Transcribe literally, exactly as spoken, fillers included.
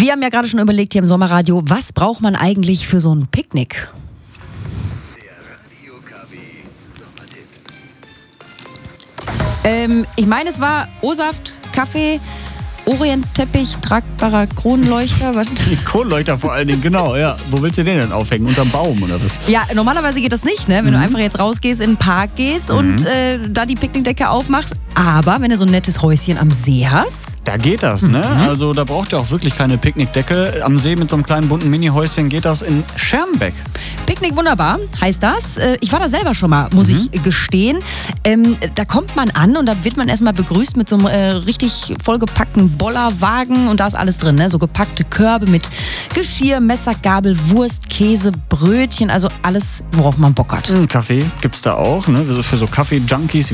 Wir haben ja gerade schon überlegt hier im Sommerradio, was braucht man eigentlich für so ein Picknick? Ähm, ich meine, es war O-Saft, Kaffee, Orientteppich, tragbarer Kronleuchter. Was? Kronleuchter vor allen Dingen, genau, ja. Wo willst du den denn aufhängen? Unterm Baum oder was? Ja, normalerweise geht das nicht, ne? Wenn Mhm. du einfach jetzt rausgehst, in den Park gehst Mhm. und äh, da die Picknickdecke aufmachst. Aber wenn du so ein nettes Häuschen am See hast. Da geht das, ne? Mhm. Also da braucht ihr auch wirklich keine Picknickdecke. Am See mit so einem kleinen bunten Mini-Häuschen geht das in Schermbeck. Picknick wunderbar, heißt das. Äh, Ich war da selber schon mal, muss Mhm. ich gestehen. Ähm, da kommt man an und da wird man erstmal begrüßt mit so einem äh, richtig vollgepackten Bollerwagen und da ist alles drin, ne? So gepackte Körbe mit Geschirr, Messer, Gabel, Wurst, Käse, Brötchen, also alles, worauf man Bock hat. Kaffee gibt's da auch, ne? Für so Kaffee-Junkies